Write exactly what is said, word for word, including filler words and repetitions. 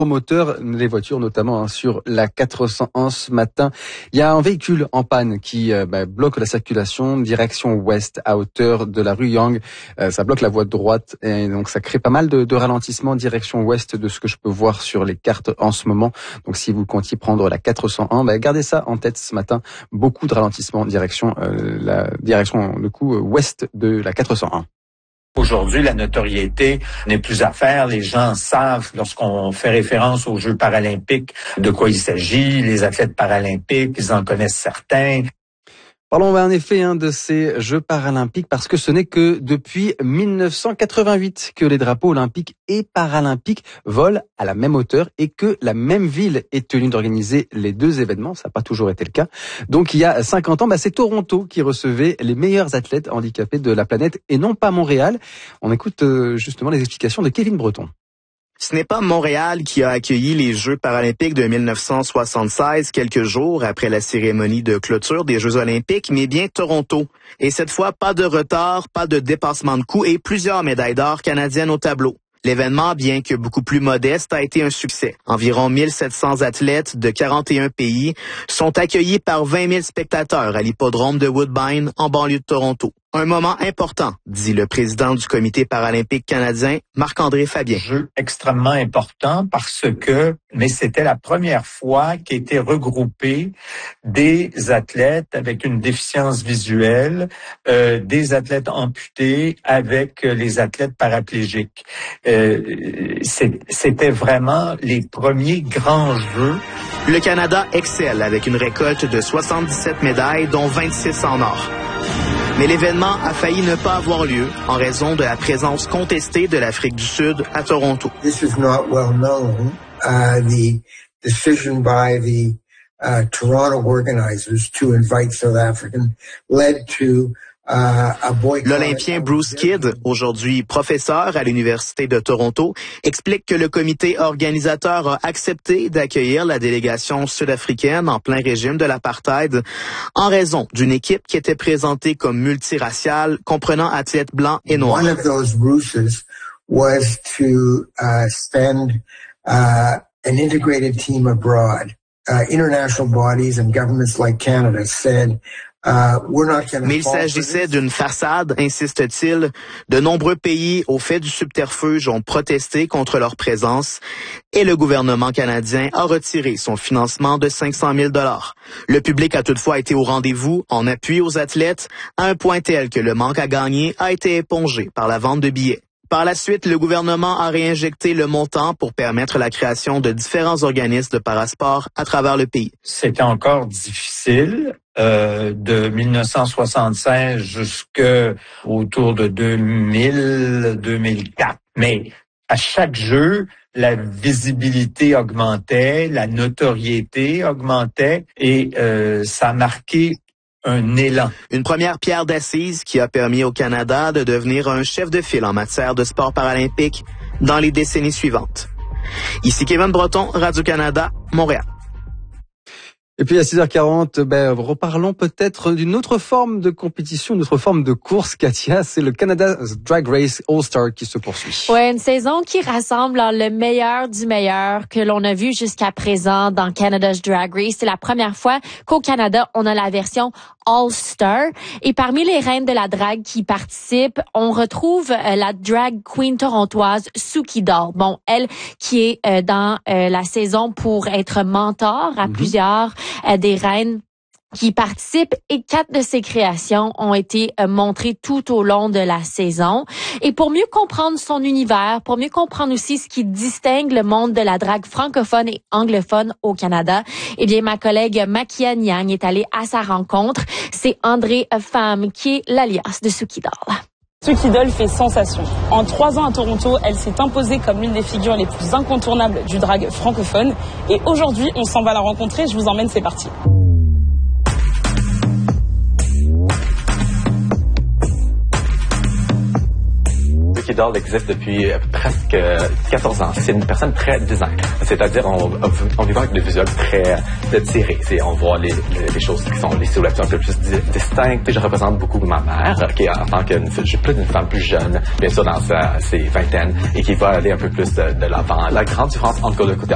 promoteurs, les voitures notamment hein, sur la quatre cent un ce matin. Il y a un véhicule en panne qui euh, bah, bloque la circulation direction ouest à hauteur de la rue Yang. Euh, ça bloque la voie de droite et donc ça crée pas mal de, de ralentissements direction ouest de ce que je peux voir sur les cartes en ce moment. Donc si vous comptiez prendre la quatre cent un, bah, gardez ça en tête ce matin. Beaucoup de ralentissements direction euh, la direction le coup ouest de la quatre cent un. Aujourd'hui, la notoriété n'est plus à faire. Les gens savent, lorsqu'on fait référence aux Jeux paralympiques, de quoi il s'agit. Les athlètes paralympiques, ils en connaissent certains. Parlons en effet hein, de ces Jeux paralympiques parce que ce n'est que depuis mille neuf cent quatre-vingt-huit que les drapeaux olympiques et paralympiques volent à la même hauteur et que la même ville est tenue d'organiser les deux événements. Ça n'a pas toujours été le cas. Donc il y a cinquante ans, bah, c'est Toronto qui recevait les meilleurs athlètes handicapés de la planète et non pas Montréal. On écoute euh, justement les explications de Kevin Breton. Ce n'est pas Montréal qui a accueilli les Jeux paralympiques de mille neuf cent soixante-seize, quelques jours après la cérémonie de clôture des Jeux olympiques, mais bien Toronto. Et cette fois, pas de retard, pas de dépassement de coût et plusieurs médailles d'or canadiennes au tableau. L'événement, bien que beaucoup plus modeste, a été un succès. Environ mille sept cents athlètes de quarante et un pays sont accueillis par vingt mille spectateurs à l'hippodrome de Woodbine, en banlieue de Toronto. Un moment important, dit le président du Comité paralympique canadien, Marc-André Fabien. Jeu extrêmement important parce que, mais c'était la première fois qu'étaient regroupés des athlètes avec une déficience visuelle, euh, des athlètes amputés avec les athlètes paraplégiques. Euh, c'était vraiment les premiers grands jeux. Le Canada excelle avec une récolte de soixante-dix-sept médailles, dont vingt-six en or. Mais l'événement a failli ne pas avoir lieu en raison de la présence contestée de l'Afrique du Sud à Toronto. This is not well known. Uh, the decision by the uh, Toronto organizers to invite South African led to L'Olympien Bruce Kidd, aujourd'hui professeur à l'Université de Toronto, explique que le comité organisateur a accepté d'accueillir la délégation sud-africaine en plein régime de l'apartheid en raison d'une équipe qui était présentée comme multiraciale, comprenant athlètes blancs et noirs. One of those Bruces was to uh, send uh, an integrated team abroad. Uh, international bodies and governments like Canada said Uh, Mais il s'agissait d'une façade, insiste-t-il. De nombreux pays, au fait du subterfuge, ont protesté contre leur présence et le gouvernement canadien a retiré son financement de cinq cent mille dollars. Le public a toutefois été au rendez-vous en appui aux athlètes à un point tel que le manque à gagner a été épongé par la vente de billets. Par la suite, le gouvernement a réinjecté le montant pour permettre la création de différents organismes de parasport à travers le pays. C'était encore difficile. Euh, de mille neuf cent soixante-seize jusqu'autour de deux mille, deux mille quatre. Mais à chaque jeu, la visibilité augmentait, la notoriété augmentait et euh, ça a marqué un élan. Une première pierre d'assise qui a permis au Canada de devenir un chef de file en matière de sport paralympique dans les décennies suivantes. Ici Kevin Breton, Radio-Canada, Montréal. Et puis à six heures quarante, ben, reparlons peut-être d'une autre forme de compétition, d'une autre forme de course, Katia. C'est le Canada Drag Race All-Star qui se poursuit. Ouais, une saison qui rassemble le meilleur du meilleur que l'on a vu jusqu'à présent dans Canada's Drag Race. C'est la première fois qu'au Canada, on a la version All-Star. Et parmi les reines de la drague qui participent, on retrouve euh, la drag queen torontoise Suki Doll. Bon, elle qui est euh, dans euh, la saison pour être mentor à mm-hmm. plusieurs euh, des reines qui participent et quatre de ses créations ont été euh, montrées tout au long de la saison. Et pour mieux comprendre son univers, pour mieux comprendre aussi ce qui distingue le monde de la drague francophone et anglophone au Canada, eh bien, ma collègue Makia Niang est allée à sa rencontre. C'est André Pham qui est l'alias de Suki Doll. Suki Doll fait sensation. En trois ans à Toronto, elle s'est imposée comme l'une des figures les plus incontournables du drag francophone. Et aujourd'hui, on s'en va la rencontrer. Je vous emmène, c'est parti. Suki Doll existe depuis presque quatorze ans. C'est une personne très design. C'est-à-dire, on, on vit avec des visuels très tirés. C'est, on voit les, les, les choses qui sont les silhouettes un peu plus distinctes. Je représente beaucoup ma mère, qui est en tant qu'une, je suis plus d'une femme plus jeune, bien sûr dans sa, ses vingtaines, et qui va aller un peu plus de, de l'avant. La grande différence entre le côté